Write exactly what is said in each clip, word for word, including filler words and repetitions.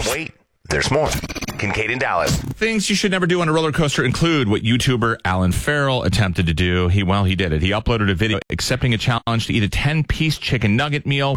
Wait, there's more. Kincaid and Dallas. Things you should never do on a roller coaster include what YouTuber Alan Farrell attempted to do. He, well, he did it. He uploaded a video accepting a challenge to eat a ten-piece chicken nugget meal.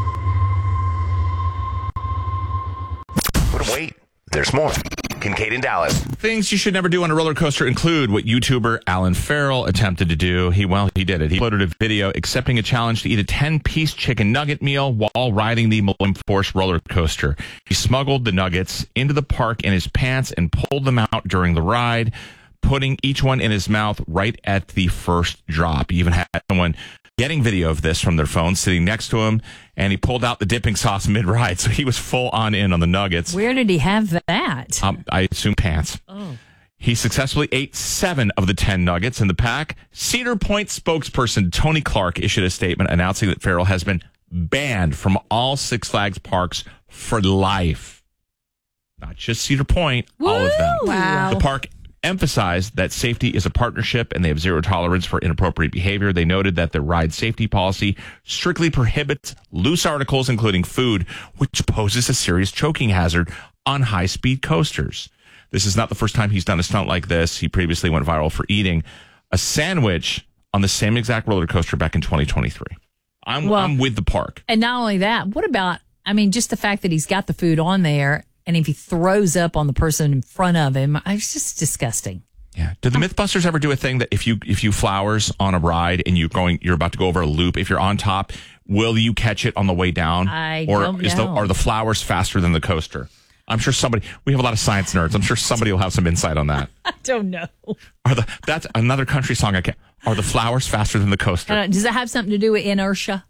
But wait, there's more. Kincaid and Dallas. Things you should never do on a roller coaster include what YouTuber Alan Farrell attempted to do. He, well, he did it. He uploaded a video accepting a challenge to eat a ten-piece chicken nugget meal while riding the Millennium Force roller coaster. He smuggled the nuggets into the park in his pants and pulled them out during the ride, putting each one in his mouth right at the first drop. He even had someone getting video of this from their phone sitting next to him, and he pulled out the dipping sauce mid-ride, so he was full on in on the nuggets. Where did he have that? Um, I assume pants. Oh. He successfully ate seven of the ten nuggets in the pack. Cedar Point spokesperson Tony Clark issued a statement announcing that Farrell has been banned from all Six Flags parks for life. Not just Cedar Point, Woo! all of them. Wow. The park emphasized that safety is a partnership and they have zero tolerance for inappropriate behavior. They noted that the ride safety policy strictly prohibits loose articles, including food, which poses a serious choking hazard on high-speed coasters. This is not the first time he's done a stunt like this. He previously went viral for eating a sandwich on the same exact roller coaster back in twenty twenty-three. I'm, Well, I'm with the park. And not only that, what about, I mean, just the fact that he's got the food on there, and if he throws up on the person in front of him, it's just disgusting. Yeah. Did the Mythbusters ever do a thing that if you if you flowers on a ride and you're going you're about to go over a loop, if you're on top, will you catch it on the way down? I or don't is the know. are the flowers faster than the coaster? I'm sure somebody we have a lot of science nerds. I'm sure somebody will have some insight on that. I don't know. Are the that's another country song I can't are the flowers faster than the coaster? Uh, does it have something to do with inertia?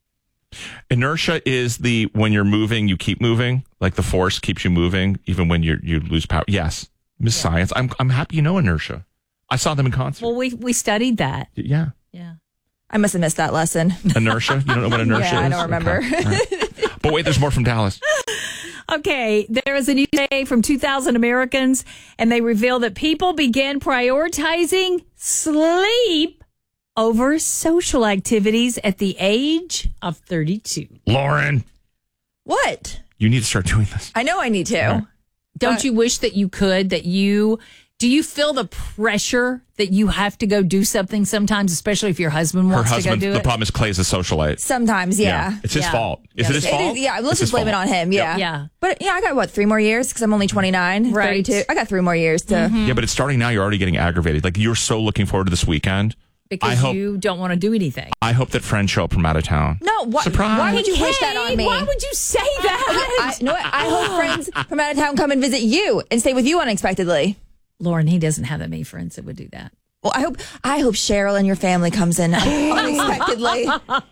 Inertia is the when you're moving, you keep moving. Like the force keeps you moving, even when you you lose power. Yes, Miss yeah. Science. I'm I'm happy you know inertia. I saw them in concert. Well, we we studied that. Yeah. Yeah. I must have missed that lesson. Inertia. You don't know what inertia yeah, is? I don't remember. Okay. Right. But wait, there's more from Dallas. Okay, there is a new survey from two thousand Americans, and they reveal that people began prioritizing sleep over social activities at the age of thirty-two. Lauren. What? You need to start doing this. I know I need to. Right. Don't But- you wish that you could, that you, do you feel the pressure that you have to go do something sometimes, especially if your husband Her wants husband, to go do the it? problem is Clay's a socialite. Sometimes, yeah. It's his Yeah. fault. Is Yeah. it his It fault? is- yeah, let's It's just his blame it fault. on him. Yeah. Yeah. But yeah, I got what, three more years because I'm only twenty-nine, Right. thirty-two. I got three more years to. Mm-hmm. Yeah, but it's starting now. You're already getting aggravated. Like you're so looking forward to this weekend. Because I hope, you don't want to do anything. I hope that friends show up from out of town. No, why, Surprise. why would you wish that on me? Why would you say that? I, you know what? I hope friends from out of town come and visit you and stay with you unexpectedly. Lauren, he doesn't have that many friends that would do that. Well, I hope I hope Cheryl and your family comes in unexpectedly.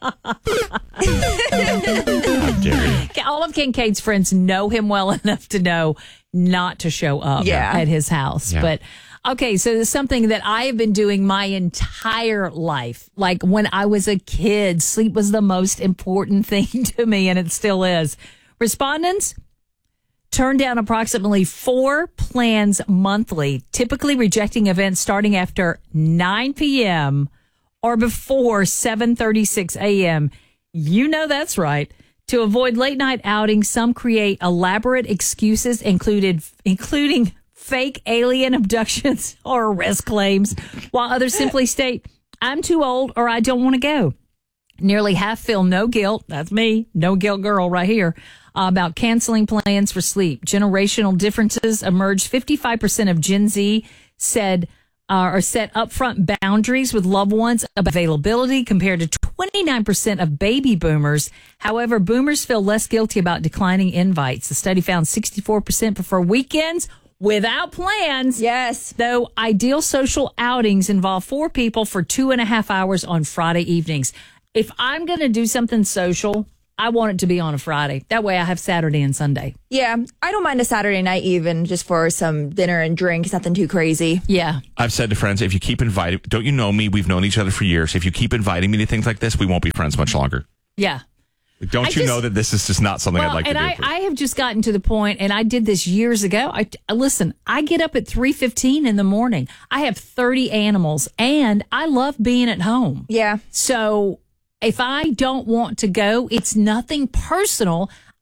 How dare you? All of Kincaid's friends know him well enough to know not to show up Yeah. at his house. Yeah. But okay, so there's something that I have been doing my entire life. Like when I was a kid, sleep was the most important thing to me, and it still is. Respondents turn down approximately four plans monthly, typically rejecting events starting after nine p.m. or before seven thirty-six a.m. You know that's right. To avoid late night outings, some create elaborate excuses, included including fake alien abductions or arrest claims, while others simply state, I'm too old or I don't want to go. Nearly half feel no guilt. That's me. No guilt girl right here. Uh, about canceling plans for sleep. Generational differences emerged. fifty-five percent of Gen Z said uh, or set upfront boundaries with loved ones about availability compared to twenty-nine percent of baby boomers. However, boomers feel less guilty about declining invites. The study found sixty-four percent prefer weekends without plans. Yes. Though ideal social outings involve four people for two and a half hours on Friday evenings. If I'm going to do something social, I want it to be on a Friday. That way I have Saturday and Sunday. Yeah, I don't mind a Saturday night even just for some dinner and drinks, nothing too crazy. Yeah. I've said to friends, if you keep inviting, don't you know me? We've known each other for years. If you keep inviting me to things like this, we won't be friends much longer. Yeah. Like, don't I you just- know that this is just not something Well, I'd like to and do? I, for you? I have just gotten to the point, and I did this years ago. I listen. I get up at three fifteen in the morning. I have thirty animals, and I love being at home. Yeah. So if I don't want to go, it's nothing personal.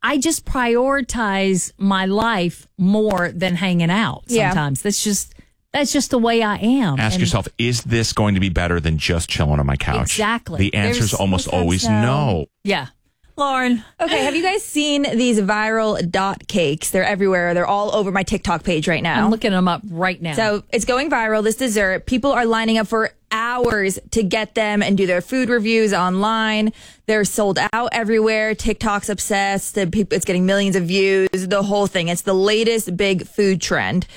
I just prioritize my life more than hanging out Yeah. sometimes. That's just that's just the way I am. Ask And yourself, is this going to be better than just chilling on my couch? Exactly. The answer is There's- almost that's always no. no. Yeah. Lauren. Okay, have you guys seen these viral dot cakes? They're everywhere. They're all over my TikTok page right now. I'm looking them up right now. So it's going viral, this dessert. People are lining up for hours to get them and do their food reviews online. They're sold out everywhere. TikTok's obsessed. The people, it's getting millions of views. The whole thing. It's the latest big food trend.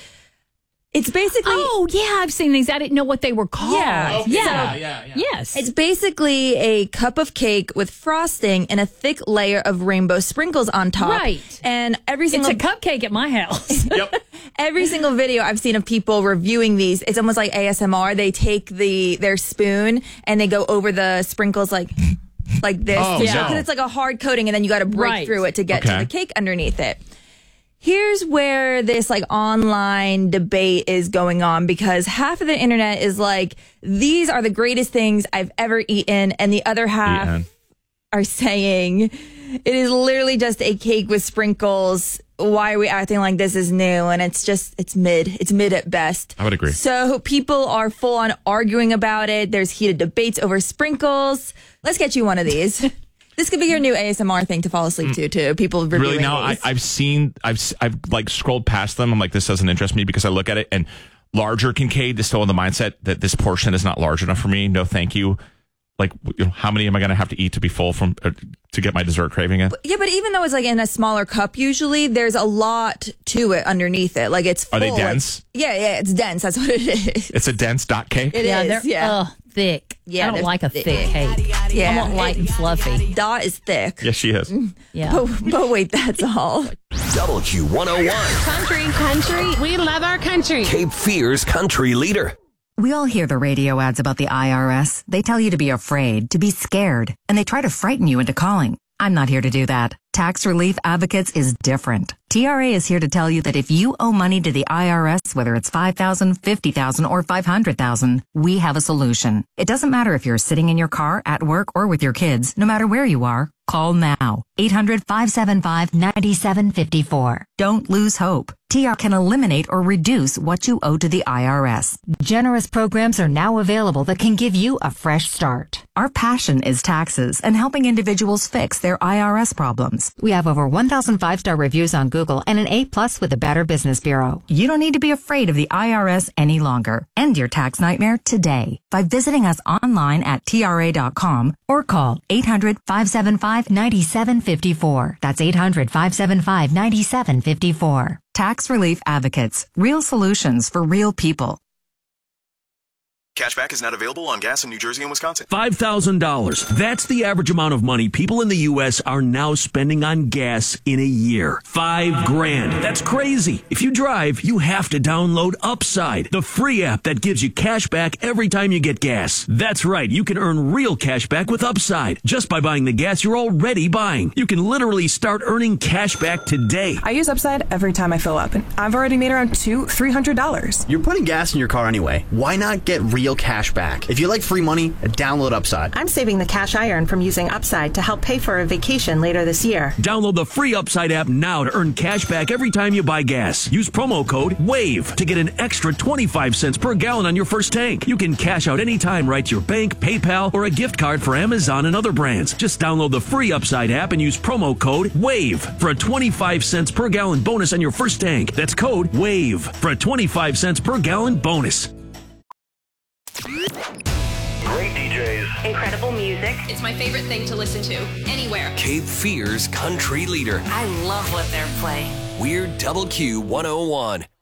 It's basically... Oh, yeah, I've seen these. I didn't know what they were called. Yeah. Okay. yeah. Yeah, yeah, yeah. Yes. It's basically a cup of cake with frosting and a thick layer of rainbow sprinkles on top. Right. And every It's single a cupcake at my house. Yep. every single video I've seen of people reviewing these, it's almost like A S M R. They take the their spoon and they go over the sprinkles like like this. Oh, because no. it's like a hard coating and then you got to break Right. through it to get Okay. to the cake underneath it. Here's where this like online debate is going on, because half of the internet is like, these are the greatest things I've ever eaten. And the other half Eaten. are saying it is literally just a cake with sprinkles. Why are we acting like this is new? And it's just, it's mid. It's mid at best. I would agree. So people are full on arguing about it. There's heated debates over sprinkles. Let's get you one of these. This could be your new A S M R thing to fall asleep to, too. People reviewing Really? Now I, these. I've seen, I've, s- I've like scrolled past them. I'm like, this doesn't interest me, because I look at it and larger Kincaid is still in the mindset that this portion is not large enough for me. No, thank you. Like, you know, how many am I going to have to eat to be full from uh, to get my dessert craving in? Yeah, but even though it's like in a smaller cup, usually there's a lot to it underneath it. Like it's full. Are they Like- dense? yeah, yeah, it's dense. That's what it is. It's a dense dot cake. It yeah, is, they're yeah. uh, thick. Yeah, I don't they're like a thick. thick cake. Yeah. I want light and fluffy. Dot is thick. Yes, she is. Yeah. But, but wait, that's all. W Q one oh one, Country, country. We love our country. Cape Fear's country leader. We all hear the radio ads about the I R S. They tell you to be afraid, to be scared, and they try to frighten you into calling. I'm not here to do that. Tax Relief Advocates is different. T R A is here to tell you that if you owe money to the I R S, whether it's five thousand dollars, fifty thousand dollars, or five hundred thousand dollars, we have a solution. It doesn't matter if you're sitting in your car, at work, or with your kids. No matter where you are, call now. eight hundred, five seven five, nine seven five four. Don't lose hope. T R can eliminate or reduce what you owe to the I R S. Generous programs are now available that can give you a fresh start. Our passion is taxes and helping individuals fix their I R S problems. We have over one thousand five-star reviews on Google and an A plus with the Better Business Bureau. You don't need to be afraid of the I R S any longer. End your tax nightmare today by visiting us online at T R A dot com or call eight hundred, five seven five, nine seven five four. That's eight hundred, five seven five, nine seven five four. Tax Relief Advocates. Real solutions for real people. Cashback is not available on gas in New Jersey and Wisconsin. five thousand dollars. That's the average amount of money people in the U S are now spending on gas in a year. Five grand. That's crazy. If you drive, you have to download Upside, the free app that gives you cash back every time you get gas. That's right. You can earn real cash back with Upside just by buying the gas you're already buying. You can literally start earning cash back today. I use Upside every time I fill up, and I've already made around two, three hundred dollars. You're putting gas in your car anyway. Why not get real cash back? If you like free money, download Upside. I'm saving the cash I earn from using Upside to help pay for a vacation later this year. Download the free Upside app now to earn cash back every time you buy gas. Use promo code WAVE to get an extra twenty-five cents per gallon on your first tank. You can cash out anytime right to your bank, PayPal, or a gift card for Amazon and other brands. Just download the free Upside app and use promo code WAVE for a twenty-five cents per gallon bonus on your first tank. That's code WAVE for a twenty-five cents per gallon bonus. Great D Js. Incredible music. It's my favorite thing to listen to anywhere. Cape Fear's country leader. I love what they're playing. We're W Q one oh one.